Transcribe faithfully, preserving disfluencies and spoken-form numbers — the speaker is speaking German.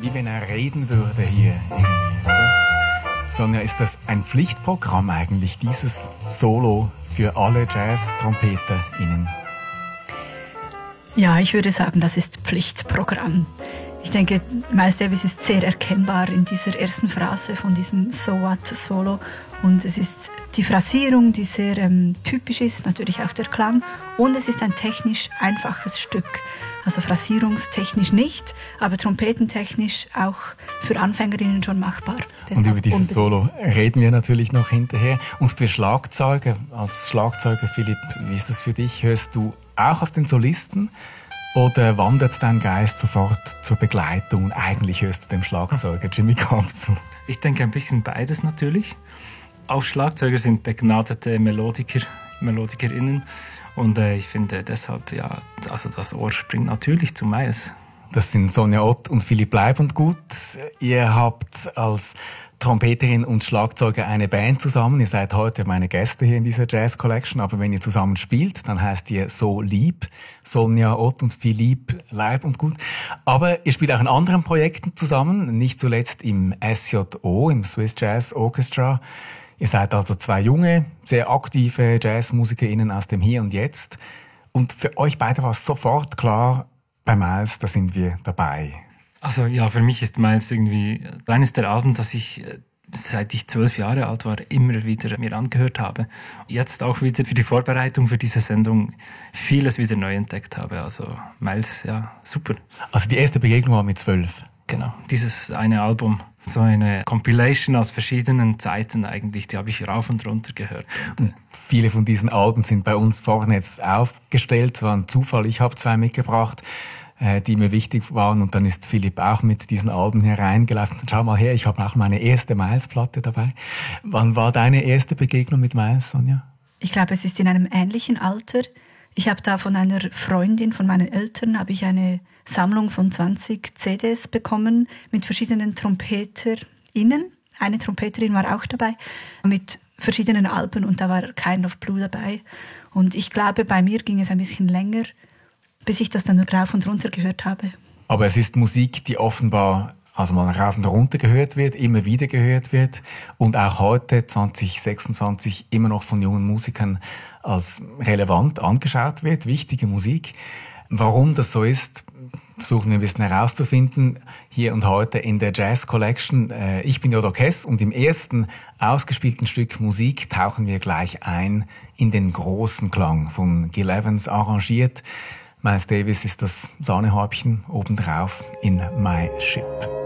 wie wenn er reden würde hier irgendwie, oder? Sonja, ist das ein Pflichtprogramm eigentlich, dieses Solo für alle Jazz-TrompeterInnen? Ja, ich würde sagen, das ist Pflichtprogramm. Ich denke, Miles Davis ist sehr erkennbar in dieser ersten Phrase von diesem So What Solo. Und es ist die Phrasierung, die sehr ähm, typisch ist, natürlich auch der Klang. Und es ist ein technisch einfaches Stück. Also phrasierungstechnisch nicht, aber trompetentechnisch auch für Anfängerinnen schon machbar. Deshalb und über dieses unbedingt. Solo reden wir natürlich noch hinterher. Und für Schlagzeuger, als Schlagzeuger, Philipp, wie ist das für dich? Hörst du auch auf den Solisten? Oder wandert dein Geist sofort zur Begleitung und eigentlich hörst du dem Schlagzeuger Jimmy Cobb zu? Ich denke ein bisschen beides natürlich. Auch Schlagzeuger sind begnadete Melodiker, MelodikerInnen. Und äh, ich finde deshalb, ja, also das Ohr springt natürlich zu Miles. Das sind Sonja Ott und Philipp Leibundgut. Ihr habt als Trompeterin und Schlagzeuger eine Band zusammen. Ihr seid heute meine Gäste hier in dieser Jazz Collection. Aber wenn ihr zusammen spielt, dann heißt ihr So Lieb. Sonja Ott und Philipp Leibundgut. Aber ihr spielt auch in anderen Projekten zusammen. Nicht zuletzt im S J O, im Swiss Jazz Orchestra. Ihr seid also zwei junge, sehr aktive JazzmusikerInnen aus dem Hier und Jetzt. Und für euch beide war es sofort klar, bei Miles, da sind wir dabei. Also ja, für mich ist Miles irgendwie eines der Alben, das ich, seit ich zwölf Jahre alt war, immer wieder mir angehört habe. Jetzt auch wieder für die Vorbereitung für diese Sendung vieles wieder neu entdeckt habe. Also Miles, ja, super. Also die erste Begegnung war mit zwölf? Genau, dieses eine Album. So eine Compilation aus verschiedenen Zeiten eigentlich, die habe ich rauf und runter gehört. Und viele von diesen Alben sind bei uns vorne jetzt aufgestellt. Es war ein Zufall, ich habe zwei mitgebracht, äh, die mir wichtig waren. Und dann ist Philipp auch mit diesen Alben hereingelaufen. Schau mal her, ich habe auch meine erste Miles-Platte dabei. Wann war deine erste Begegnung mit Miles, Sonja? Ich glaube, es ist in einem ähnlichen Alter. Ich habe da von einer Freundin, von meinen Eltern, habe ich eine Sammlung von zwanzig C Ds bekommen mit verschiedenen TrompeterInnen. Eine Trompeterin war auch dabei, mit verschiedenen Alben und da war Kind of Blue dabei. Und ich glaube, bei mir ging es ein bisschen länger, bis ich das dann nur rauf und runter gehört habe. Aber es ist Musik, die offenbar also mal rauf und runter gehört wird, immer wieder gehört wird und auch heute, zwanzig sechsundzwanzig, immer noch von jungen Musikern als relevant angeschaut wird, wichtige Musik. Warum das so ist, versuchen wir ein bisschen herauszufinden, hier und heute in der Jazz Collection. Ich bin Jodo Kess und im ersten ausgespielten Stück Musik tauchen wir gleich ein in den großen Klang von Gil Evans arrangiert. Miles Davis ist das Sahnehäubchen obendrauf in My Ship.